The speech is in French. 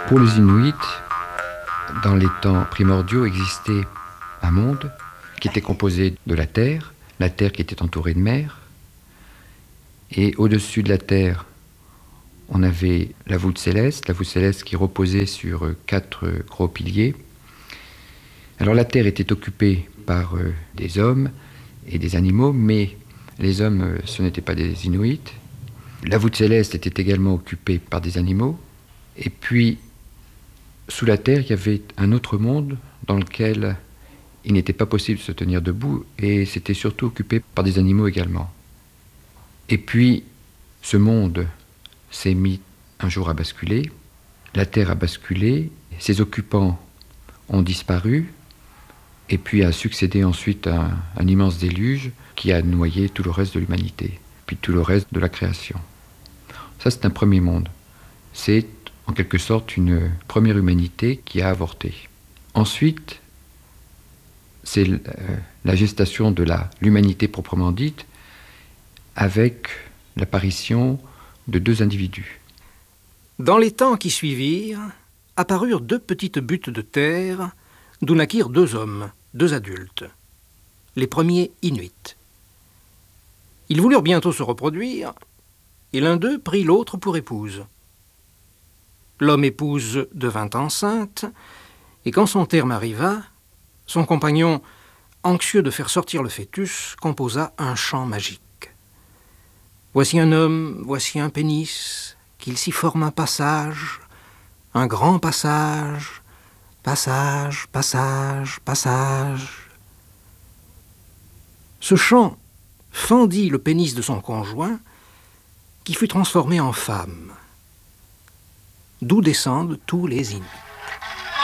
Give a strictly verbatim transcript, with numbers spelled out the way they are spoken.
Pour les Inuits, dans les temps primordiaux, existait un monde qui était composé de la terre, la terre qui était entourée de mer, et au-dessus de la terre, on avait la voûte céleste, la voûte céleste qui reposait sur quatre gros piliers. Alors la terre était occupée par euh, des hommes et des animaux, mais les hommes, euh, ce n'étaient pas des Inuits. La voûte céleste était également occupée par des animaux. Et puis, sous la terre, il y avait un autre monde dans lequel il n'était pas possible de se tenir debout, et c'était surtout occupé par des animaux également. Et puis, ce monde s'est mis un jour à basculer, la terre a basculé, ses occupants ont disparu, et puis a succédé ensuite un, un immense déluge qui a noyé tout le reste de l'humanité, puis tout le reste de la création. Ça, c'est un premier monde. C'est en quelque sorte une première humanité qui a avorté. Ensuite, c'est euh, la gestation de la, l'humanité proprement dite, avec l'apparition de deux individus. Dans les temps qui suivirent, apparurent deux petites buttes de terre, d'où naquirent deux hommes, deux adultes, les premiers Inuits. Ils voulurent bientôt se reproduire, et l'un d'eux prit l'autre pour épouse. L'homme épouse devint enceinte, et quand son terme arriva, son compagnon, anxieux de faire sortir le fœtus, composa un chant magique. Voici un homme, voici un pénis, qu'il s'y forme un passage, un grand passage, passage, passage, passage. Ce chant fendit le pénis de son conjoint, qui fut transformé en femme, d'où descendent tous les Inuits.